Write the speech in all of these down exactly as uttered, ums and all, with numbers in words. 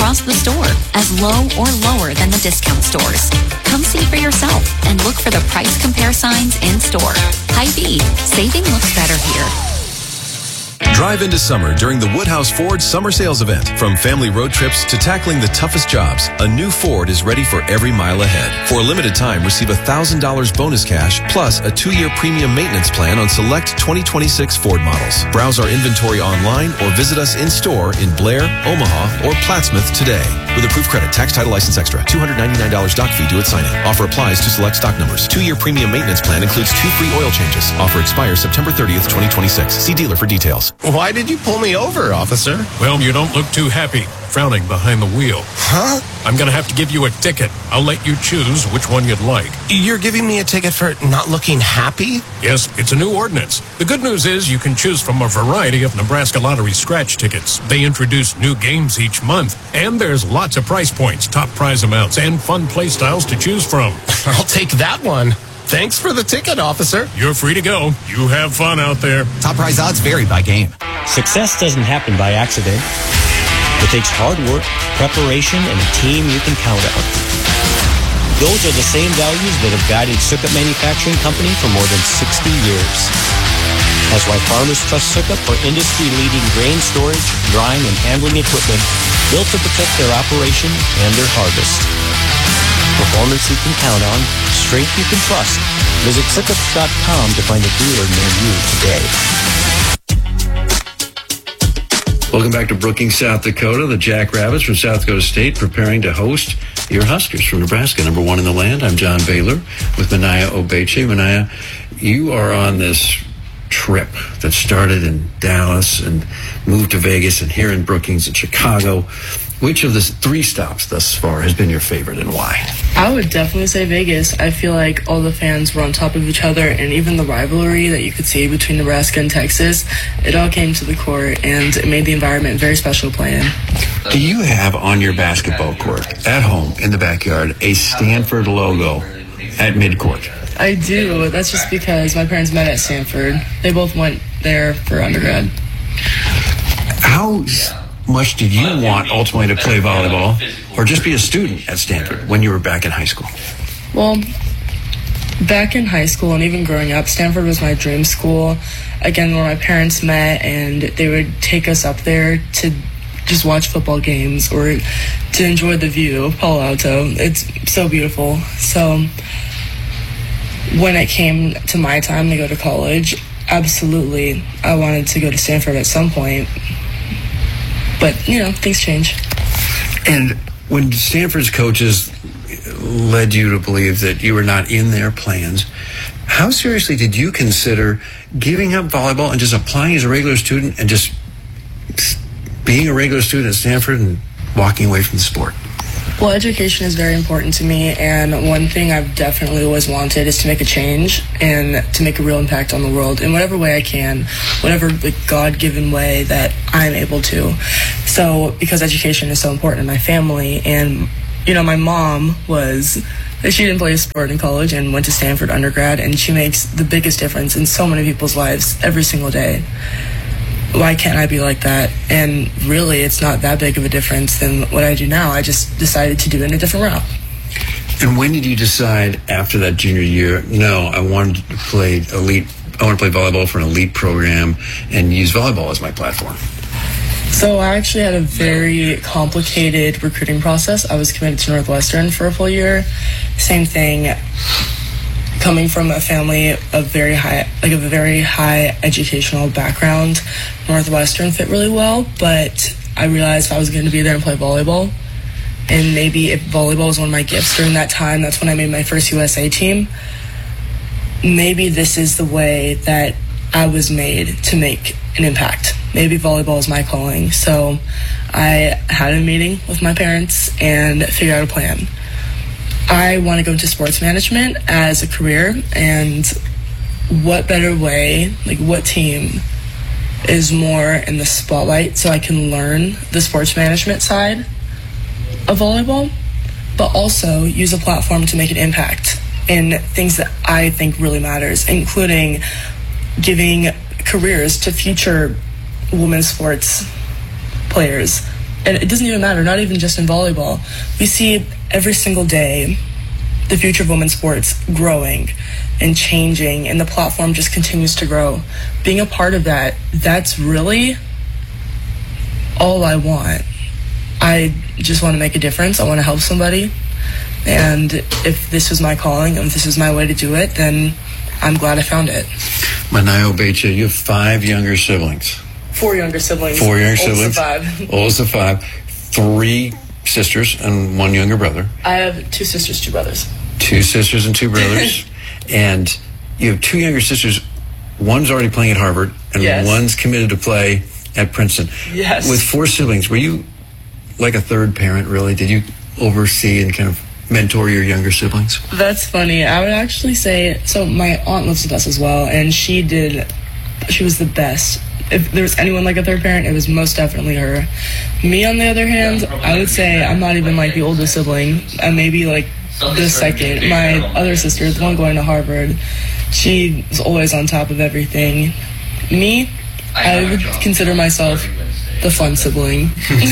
across the store, as low or lower than the discount stores. Come see for yourself and look for the price compare signs in store. Hy-Vee, saving looks better here. Drive into summer during the Woodhouse Ford Summer Sales Event. From family road trips to tackling the toughest jobs, a new Ford is ready for every mile ahead. For a limited time, receive one thousand dollars bonus cash plus a two-year premium maintenance plan on select twenty twenty-six Ford models. Browse our inventory online or visit us in-store in Blair, Omaha, or Plattsmouth today. With approved credit, tax, title, license extra, two hundred ninety-nine dollars doc fee due at signing. Offer applies to select stock numbers. Two-year premium maintenance plan includes two free oil changes. Offer expires September thirtieth, twenty twenty-six. See dealer for details. Why did you pull me over, officer? Well, you don't look too happy, frowning behind the wheel. Huh? I'm going to have to give you a ticket. I'll let you choose which one you'd like. You're giving me a ticket for not looking happy? Yes, it's a new ordinance. The good news is you can choose from a variety of Nebraska Lottery scratch tickets. They introduce new games each month, and there's lots of price points, top prize amounts, and fun play styles to choose from. I'll take that one. Thanks for the ticket, officer. You're free to go. You have fun out there. Top prize odds vary by game. Success doesn't happen by accident. It takes hard work, preparation, and a team you can count on. Those are the same values that have guided Sukup Manufacturing Company for more than sixty years. That's why farmers trust Sukup for industry-leading grain storage, drying, and handling equipment built to protect their operation and their harvest. Performance you can count on, strength you can trust. Visit Sukup dot com to find a dealer near you today. Welcome back to Brookings, South Dakota. The Jackrabbits from South Dakota State preparing to host your Huskers from Nebraska, number one in the land. I'm John Baylor with Manaya Obeche. Manaya, you are on this trip that started in Dallas and moved to Vegas and here in Brookings and Chicago. Which of the three stops thus far has been your favorite and why? I would definitely say Vegas. I feel like all the fans were on top of each other, and even the rivalry that you could see between Nebraska and Texas, it all came to the court, and it made the environment very special playing. Do you have on your basketball court, at home, in the backyard, a Stanford logo at midcourt? I do. That's just because my parents met at Stanford. They both went there for undergrad. How much did you want ultimately to play volleyball or just be a student at Stanford when you were back in high school? Well, back in high school and even growing up, Stanford was my dream school. Again, where my parents met, and they would take us up there to just watch football games or to enjoy the view of Palo Alto. It's so beautiful. So when it came to my time to go to college, absolutely, I wanted to go to Stanford at some point. But, you know, things change. And when Stanford's coaches led you to believe that you were not in their plans, how seriously did you consider giving up volleyball and just applying as a regular student and just being a regular student at Stanford and walking away from the sport? Well, education is very important to me, and one thing I've definitely always wanted is to make a change and to make a real impact on the world in whatever way I can, whatever like, God-given way that I'm able to. So, because education is so important in my family, and, you know, my mom was, she didn't play a sport in college and went to Stanford undergrad, and she makes the biggest difference in so many people's lives every single day. Why can't I be like that? And really, it's not that big of a difference than what I do now. I just decided to do it in a different route. And when did you decide after that junior year, no, I wanted to play elite, I want to play volleyball for an elite program and use volleyball as my platform? So I actually had a very complicated recruiting process. I was committed to Northwestern for a full year. Same thing. Coming from a family of very high, like a very high educational background, Northwestern fit really well, but I realized if I was going to be there and play volleyball, and maybe if volleyball was one of my gifts during that time, that's when I made my first U S A team, maybe this is the way that I was made to make an impact. Maybe volleyball is my calling. So I had a meeting with my parents and figured out a plan. I want to go into sports management as a career, and what better way, like what team is more in the spotlight so I can learn the sports management side of volleyball, but also use a platform to make an impact in things that I think really matters, including giving careers to future women's sports players and it doesn't even matter, not even just in volleyball. We see every single day the future of women's sports growing and changing, and the platform just continues to grow. Being a part of that, that's really all I want. I just want to make a difference. I want to help somebody. And if this was my calling and if this was my way to do it, then I'm glad I found it. Manaya Obeche, you have five younger siblings. Four younger siblings. Four younger Oldest siblings. Of five. Oldest of five. Three sisters and one younger brother. I have two sisters, two brothers. Two sisters and two brothers. And you have two younger sisters. One's already playing at Harvard, and yes. one's committed to play at Princeton. Yes. With four siblings, were you like a third parent, really? Did you oversee and kind of mentor your younger siblings? That's funny. I would actually say, so my aunt lives with us as well, and she did, she was the best. If there was anyone like a third parent, it was most definitely her. Me, on the other hand, I would say I'm not even like the oldest sibling. I'm maybe like the second. My other sister, the one going to Harvard, she was always on top of everything. Me, I would consider myself the fun sibling.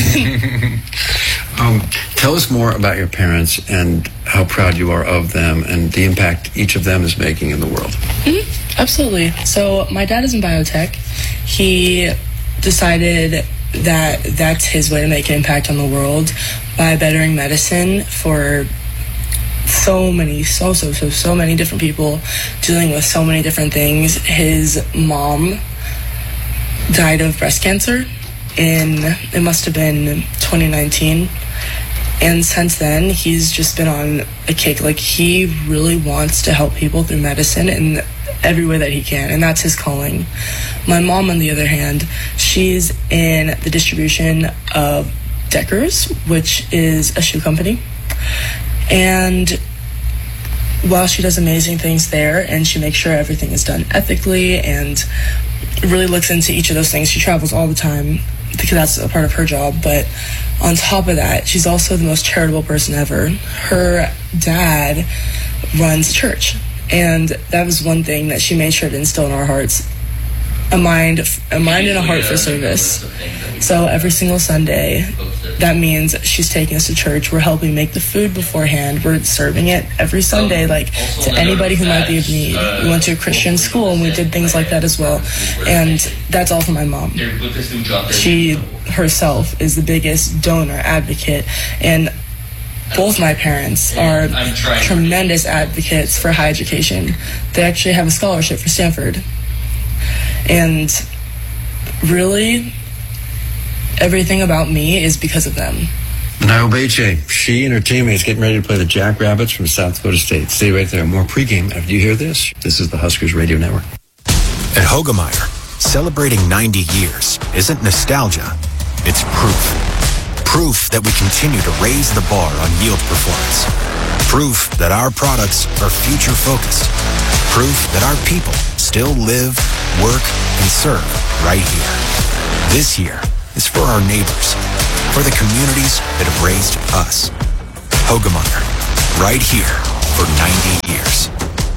um, tell us more about your parents and how proud you are of them and the impact each of them is making in the world. Mm-hmm. Absolutely. So my dad is in biotech. He decided that that's his way to make an impact on the world by bettering medicine for so many, so, so, so, so many different people dealing with so many different things. His mom died of breast cancer in, it must have been twenty nineteen. And since then, he's just been on a kick. Like, he really wants to help people through medicine in every way that he can, and that's his calling. My mom, on the other hand, she's in the distribution of Deckers, which is a shoe company. And while she does amazing things there, and she makes sure everything is done ethically and really looks into each of those things, she travels all the time because that's a part of her job. But on top of that, she's also the most charitable person ever. Her dad runs a church, and that was one thing that she made sure to instill in our hearts: a mind, a mind and a heart for service. So every single Sunday, that means she's taking us to church. We're helping make the food beforehand. We're serving it every Sunday, like, to anybody who might be in need. We went to a Christian school, and we did things like that as well. And that's all for my mom. She herself is the biggest donor, advocate, and both my parents are tremendous advocates for higher education. They actually have a scholarship for Stanford. And really, everything about me is because of them. Manaya Obeche, she and her teammates getting ready to play the Jackrabbits from South Dakota State. Stay right there. More pregame after you hear this. This is the Huskers Radio Network. At Hoegemeyer, celebrating ninety years isn't nostalgia, it's proof. Proof that we continue to raise the bar on yield performance. Proof that our products are future-focused. Proof that our people still live, work, and serve right here. This year is for our neighbors, for the communities that have raised us. Hoegemeyer, right here for ninety years.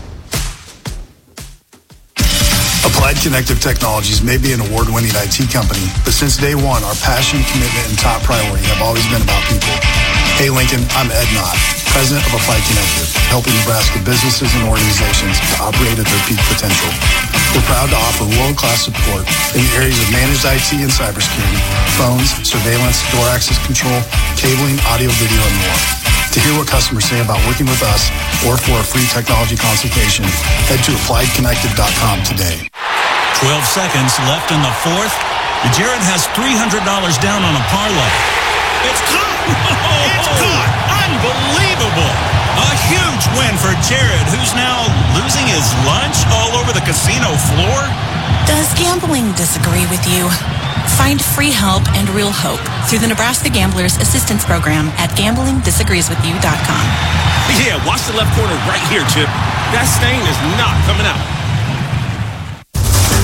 Applied Connective Technologies may be an award-winning I T company, but since day one, our passion, commitment, and top priority have always been about people. Hey Lincoln, I'm Ed Knott, President of Applied Connective, helping Nebraska businesses and organizations to operate at their peak potential. We're proud to offer world-class support in the areas of managed I T and cybersecurity, phones, surveillance, door access control, cabling, audio, video, and more. To hear what customers say about working with us or for a free technology consultation, head to applied connective dot com today. twelve seconds left in the fourth. Jared has three hundred dollars down on a parlay. It's caught! It's caught! Unbelievable! A huge win for Jared, who's now losing his lunch all over the casino floor. Does gambling disagree with you? Find free help and real hope through the Nebraska Gamblers Assistance Program at gambling disagrees with you dot com. Yeah, watch the left corner right here, Chip. That stain is not coming out. Plan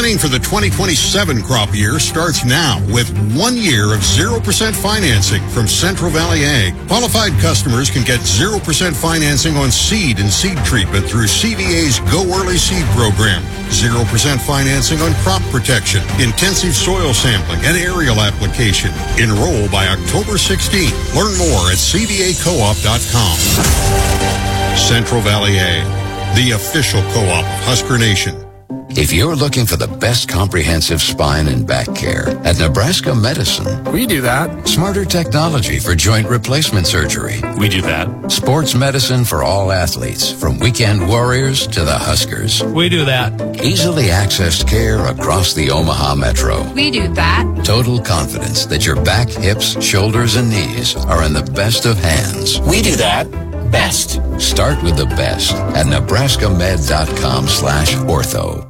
Planning for the twenty twenty-seven crop year starts now with one year of zero percent financing from Central Valley Ag. Qualified customers can get zero percent financing on seed and seed treatment through C V A's Go Early Seed program. zero percent financing on crop protection, intensive soil sampling, and aerial application. Enroll by October sixteenth. Learn more at c v a co op dot com. Central Valley Ag, the official co-op of Husker Nation. If you're looking for the best comprehensive spine and back care, at Nebraska Medicine, we do that. Smarter technology for joint replacement surgery. We do that. Sports medicine for all athletes, from weekend warriors to the Huskers. We do that. Easily accessed care across the Omaha Metro. We do that. Total confidence that your back, hips, shoulders, and knees are in the best of hands. We do that. Best. Start with the best at nebraska med dot com slash ortho.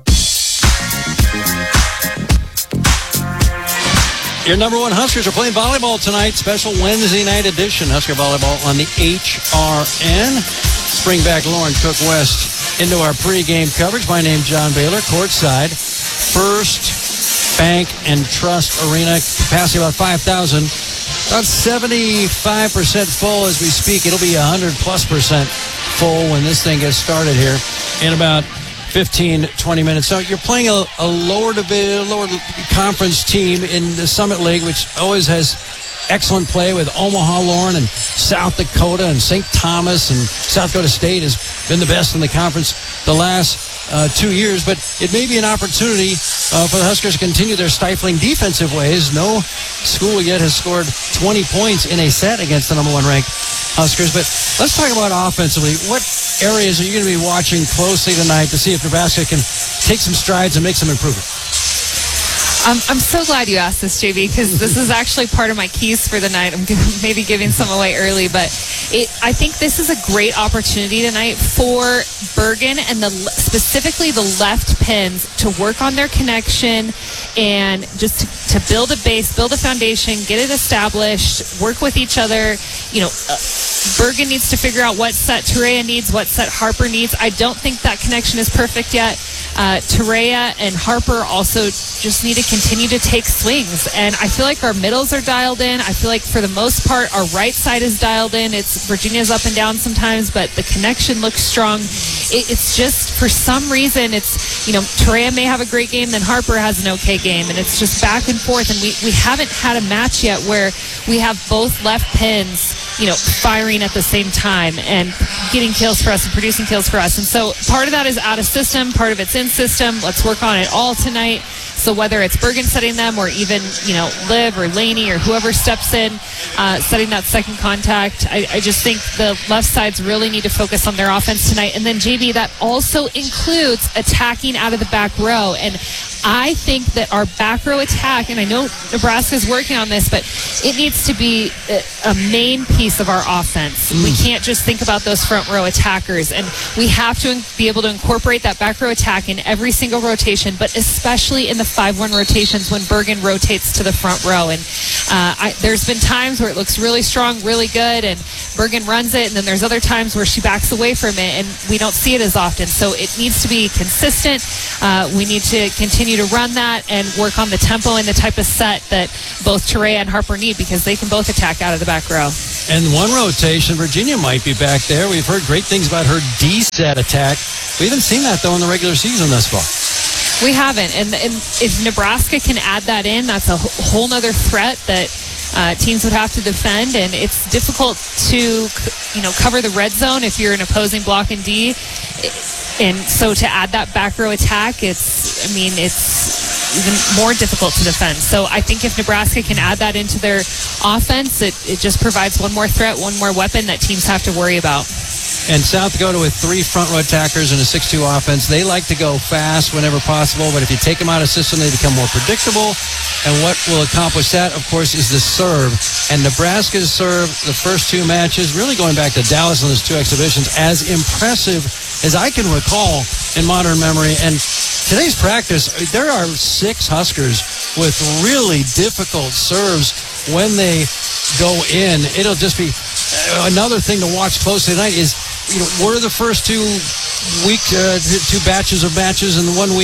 Your number one Huskers are playing volleyball tonight. Special Wednesday night edition. Husker volleyball on the H R N. Let's bring back Lauren Cook West into our pregame coverage. My name's John Baylor, courtside. First Bank and Trust Arena, capacity about five thousand. About seventy-five percent full as we speak. It'll be one hundred plus percent full when this thing gets started here in about fifteen, twenty minutes. So you're playing a, a lower division, lower conference team in the Summit League, which always has excellent play with Omaha, Lauren, and South Dakota, and Saint Thomas, and South Dakota State has been the best in the conference the last uh, two years. But it may be an opportunity uh, for the Huskers to continue their stifling defensive ways. No school yet has scored twenty points in a set against the number one ranked Huskers. But let's talk about offensively. What areas are you going to be watching closely tonight to see if Nebraska can take some strides and make some improvement? I'm, I'm so glad you asked this, J B, because this is actually part of my keys for the night. I'm maybe giving some away early, but it, I think this is a great opportunity tonight for Bergen and the specifically the left pins to work on their connection and just to, to build a base, build a foundation, get it established, work with each other. You know, uh, Bergen needs to figure out what set Terea needs, what set Harper needs. I don't think that connection is perfect yet. Uh, Terea and Harper also just need to continue to take swings. And I feel like our middles are dialed in. I feel like for the most part, our right side is dialed in. It's Virginia's up and down sometimes, but the connection looks strong. It, it's just, for some reason, it's, you know, Terea may have a great game, then Harper has an okay game. And it's just back and forth. And we, we haven't had a match yet where we have both left pins, you know, firing at the same time and getting kills for us and producing kills for us. And so part of that is out of system, part of it's in system. Let's work on it all tonight. So whether it's Bergen setting them or even, you know, Liv or Laney or whoever steps in, uh, setting that second contact, I, I just think the left sides really need to focus on their offense tonight. And then, J B, that also includes attacking out of the back row. And I think that our back row attack, and I know Nebraska's working on this, but it needs to be a main piece of our offense. Mm. We can't just think about those front row attackers. And we have to be able to incorporate that back row attack in every single rotation, but especially in the five one rotations when Bergen rotates to the front row. And uh, I, there's been times where it looks really strong, really good, and Bergen runs it, and then there's other times where she backs away from it, and we don't see it as often. So it needs to be consistent. Uh, we need to continue to run that and work on the tempo and the type of set that both Terea and Harper need, because they can both attack out of the back row. And one rotation, Virginia might be back there. We've heard great things about her D-set attack. We haven't seen that, though, in the regular season thus far. We haven't. And, and if Nebraska can add that in, that's a whole nother threat that uh, teams would have to defend. And it's difficult to, you know, cover the red zone if you're an opposing block in D. And so to add that back row attack, it's, I mean, it's even more difficult to defend. So I think if Nebraska can add that into their offense, it, it just provides one more threat, one more weapon that teams have to worry about. And South Dakota with three front row attackers and a six two offense, they like to go fast whenever possible, but if you take them out of system, they become more predictable. And what will accomplish that, of course, is the serve. And Nebraska's serve, the first two matches, really going back to Dallas in those two exhibitions, as impressive as I can recall in modern memory. And today's practice, there are six Huskers with really difficult serves when they go in. It'll just be another thing to watch closely tonight is, you know, what are the first two week, uh, two batches of matches in the one week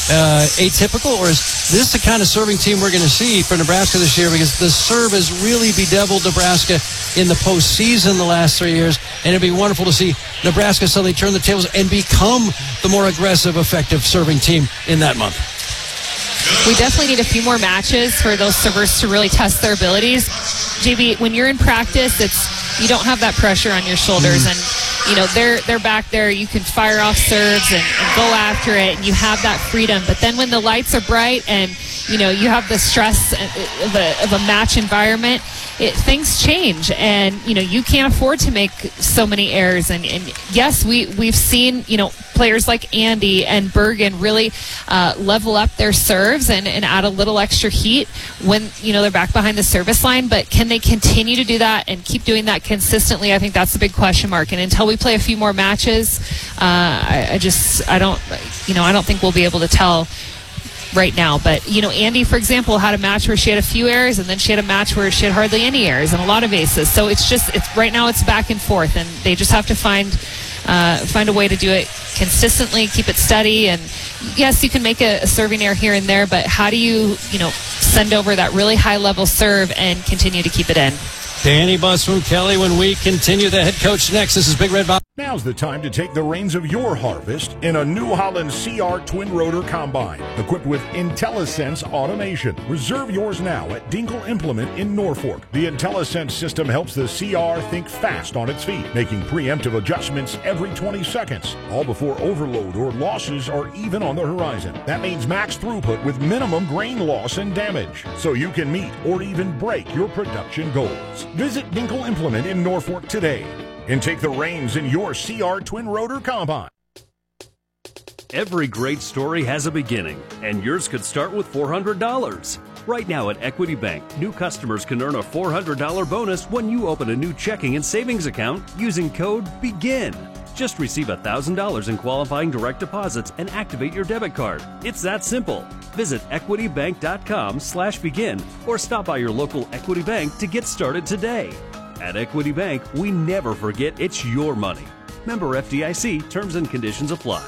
uh, atypical, or is this the kind of serving team we're going to see for Nebraska this year? Because the serve has really bedeviled Nebraska in the postseason the last three years, and it'd be wonderful to see Nebraska suddenly turn the tables and become the more aggressive, effective serving team in that month. We definitely need a few more matches for those servers to really test their abilities. J B, when you're in practice, it's you don't have that pressure on your shoulders, mm. and you know they're they're back there. You can fire off serves and, and go after it, and you have that freedom. But then when the lights are bright and you know you have the stress of a, of a match environment, it, things change, and you know you can't afford to make so many errors. And, and yes, we we've seen you know players like Andy and Bergen really uh, level up their serves and, and add a little extra heat when you know they're back behind the service line. But can they continue to do that and keep doing that consistently? I think that's a big question mark. And until we play a few more matches, uh, I, I just I don't you know I don't think we'll be able to tell right now. But you know Andy, for example, had a match where she had a few errors, and then she had a match where she had hardly any errors and a lot of aces. So it's just it's right now it's back and forth, and they just have to find uh, find a way to do it consistently, keep it steady. And yes, you can make a, a serving error here and there, but how do you you know send over that really high level serve and continue to keep it in? Danny Busboom Kelly, when we continue, the head coach next. This is Big Red Bob. Now's the time to take the reins of your harvest in a New Holland C R Twin Rotor Combine, equipped with IntelliSense automation. Reserve yours now at Dinkle Implement in Norfolk. The IntelliSense system helps the C R think fast on its feet, making preemptive adjustments every twenty seconds, all before overload or losses are even on the horizon. That means max throughput with minimum grain loss and damage, so you can meet or even break your production goals. Visit Dinkle Implement in Norfolk today and take the reins in your C R Twin Rotor Combine. Every great story has a beginning, and yours could start with four hundred dollars. Right now at Equity Bank, new customers can earn a four hundred dollars bonus when you open a new checking and savings account using code BEGIN. Just receive one thousand dollars in qualifying direct deposits and activate your debit card. It's that simple. Visit equitybank.com slash begin or stop by your local Equity Bank to get started today. At Equity Bank, we never forget it's your money. Member F D I C, terms and conditions apply.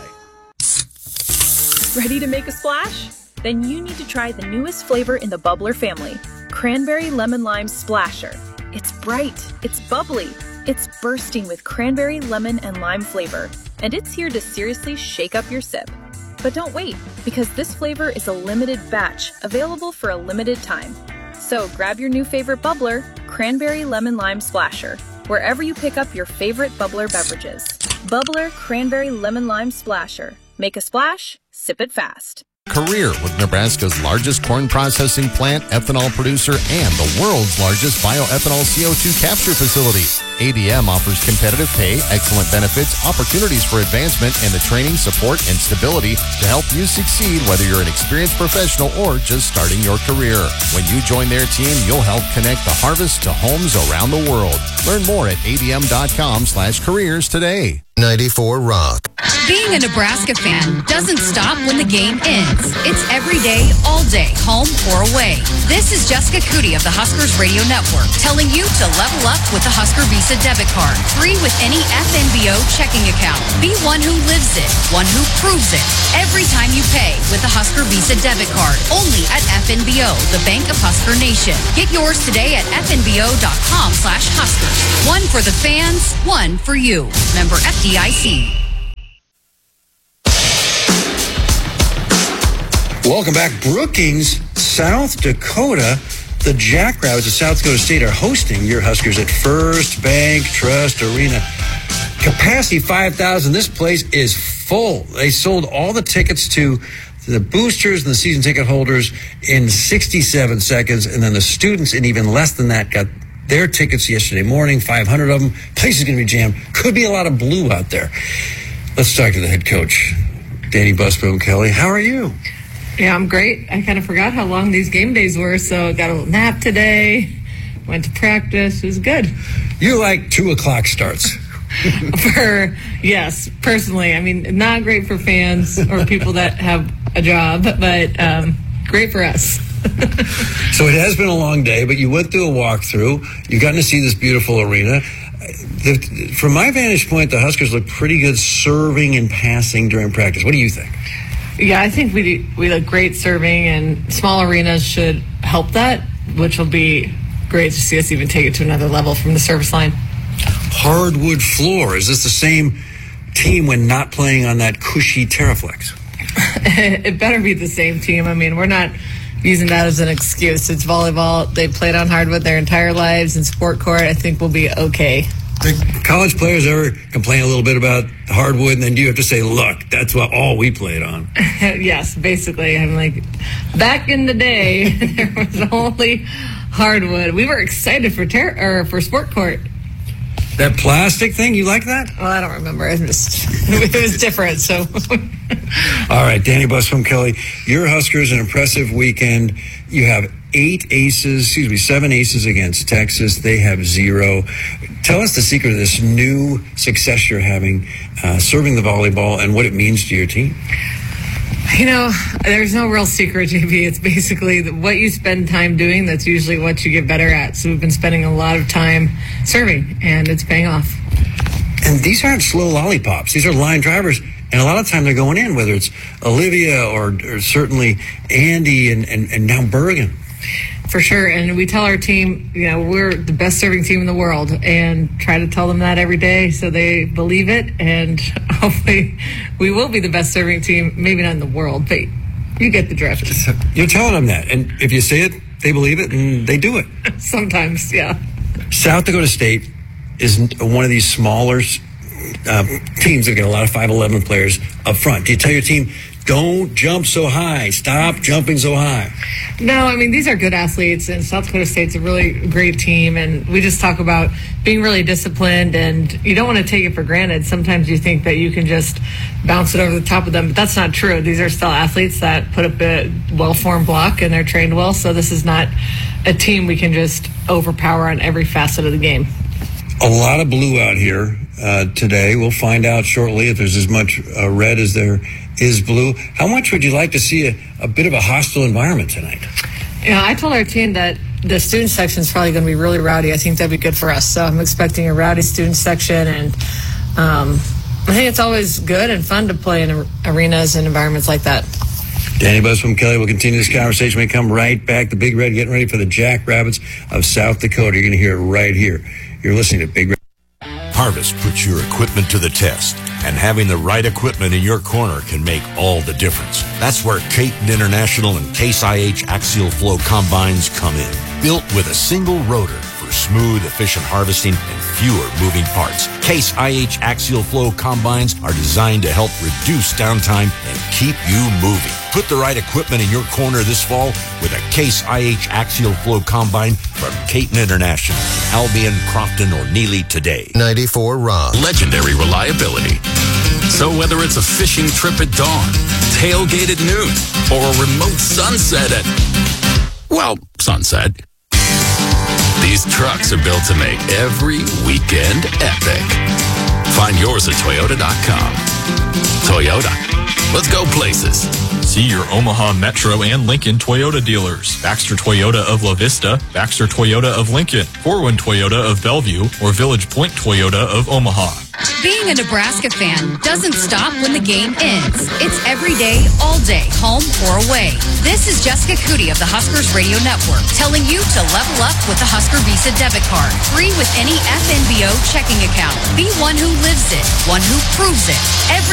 Ready to make a splash? Then you need to try the newest flavor in the Bubbler family, Cranberry Lemon Lime Splasher. It's bright, it's bubbly, it's bursting with cranberry, lemon, and lime flavor, and it's here to seriously shake up your sip. But don't wait, because this flavor is a limited batch, available for a limited time. So grab your new favorite bubbler, Cranberry Lemon Lime Splasher, wherever you pick up your favorite bubbler beverages. Bubbler Cranberry Lemon Lime Splasher. Make a splash, sip it fast. Career with Nebraska's largest corn processing plant, ethanol producer, and the world's largest bioethanol C O two capture facility. A D M offers competitive pay, excellent benefits, opportunities for advancement, and the training, support, and stability to help you succeed whether you're an experienced professional or just starting your career. When you join their team, you'll help connect the harvest to homes around the world. Learn more at adm.com slash careers today. ninety-four Rock. Being a Nebraska fan doesn't stop when the game ends. It's every day, all day, home or away. This is Jessica Cootie of the Huskers Radio Network telling you to level up with the Husker Visa debit card. Free with any F N B O checking account. Be one who lives it, one who proves it. Every time you pay with the Husker Visa debit card. Only at F N B O, the Bank of Husker Nation. Get yours today at fnbo.com slash Huskers. One for the fans, one for you. Member F D I C. Welcome back. Brookings, South Dakota. The Jackrabbits of South Dakota State are hosting your Huskers at First Bank Trust Arena. Capacity five thousand. This place is full. They sold all the tickets to the boosters and the season ticket holders in sixty-seven seconds. And then the students in even less than that got their tickets yesterday morning, five hundred of them. Place is going to be jammed. Could be a lot of blue out there. Let's talk to the head coach, Danny Busboom Kelly. How are you? Yeah, I'm great. I kind of forgot how long these game days were, so got a little nap today, went to practice. It was good. You like two o'clock starts. For, yes, personally. I mean, not great for fans or people that have a job, but um, great for us. So it has been a long day, but you went through a walkthrough. You got to see this beautiful arena. The, from my vantage point, the Huskers look pretty good serving and passing during practice. What do you think? Yeah, I think we we look great serving, and small arenas should help that, which will be great to see us even take it to another level from the service line. Hardwood floor. Is this the same team when not playing on that cushy Terraflex? It better be the same team. I mean, we're not using that as an excuse. It's volleyball. They played on hardwood their entire lives, and sport court, I think, will be okay. Do college players ever complain a little bit about hardwood, and then do you have to say, look, that's what all we played on? Yes, basically. I'm like, back in the day, there was only hardwood. We were excited for ter- or for sport court. That plastic thing, you like that? Well, I don't remember. It was, it was different, so. All right, Danny Buscom Kelly, your Huskers, an impressive weekend. You have eight aces, excuse me, seven aces against Texas. They have zero. Tell us the secret of this new success you're having, uh, serving the volleyball, and what it means to your team. You know, there's no real secret, J B. It's basically what you spend time doing, that's usually what you get better at. So we've been spending a lot of time serving, and it's paying off. And these aren't slow lollipops. These are line drivers, and a lot of time they're going in, whether it's Olivia or, or certainly Andy and, and, and now Bergen. For sure, and we tell our team, you know, we're the best serving team in the world, and try to tell them that every day so they believe it, and hopefully we will be the best serving team, maybe not in the world, but you get the drift. You're telling them that, and if you say it, they believe it, and they do it. Sometimes, yeah. South Dakota State is one of these smaller uh, teams that get a lot of five eleven players up front. Do you tell your team, don't jump so high, stop jumping so high? No, I mean, these are good athletes, and South Dakota State's a really great team, and we just talk about being really disciplined, and you don't want to take it for granted. Sometimes you think that you can just bounce it over the top of them, but that's not true. These are still athletes that put up a well-formed block, and they're trained well, so this is not a team we can just overpower on every facet of the game. A lot of blue out here uh, today. We'll find out shortly if there's as much uh, red as there is blue. How much would you like to see a, a bit of a hostile environment tonight? Yeah, I told our team that the student section is probably going to be really rowdy. I think that'd be good for us. So I'm expecting a rowdy student section, and um, I think it's always good and fun to play in arenas and environments like that. Danny Buscom Kelly will continue this conversation. We come right back. The Big Red getting ready for the Jackrabbits of South Dakota. You're going to hear it right here. You're listening to Big Red. Harvest puts your equipment to the test, and having the right equipment in your corner can make all the difference. That's where Caton International and Case I H Axial Flow Combines come in. Built with a single rotor for smooth, efficient harvesting and fewer moving parts. Case I H Axial Flow Combines are designed to help reduce downtime and keep you moving. Put the right equipment in your corner this fall with a Case I H Axial Flow Combine from Caton International. Albion, Crofton, or Neely today. ninety-four Rock. Legendary reliability. So whether it's a fishing trip at dawn, tailgate at noon, or a remote sunset at, well, sunset, these trucks are built to make every weekend epic. Find yours at Toyota dot com. Toyota. Let's go places. See your Omaha Metro and Lincoln Toyota dealers. Baxter Toyota of La Vista, Baxter Toyota of Lincoln, Corwin Toyota of Bellevue, or Village Point Toyota of Omaha. Being a Nebraska fan doesn't stop when the game ends. It's every day, all day, home or away. This is Jessica Cootie of the Huskers Radio Network telling you to level up with the Husker Visa debit card. Free with any F N B O checking account. Be one who lives it, one who proves it. Every